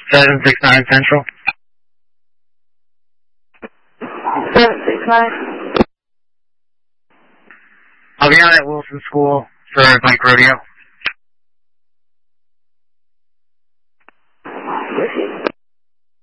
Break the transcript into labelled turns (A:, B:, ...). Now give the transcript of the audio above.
A: 769 Central.
B: 769.
A: I'll be out at Wilson School for bike rodeo.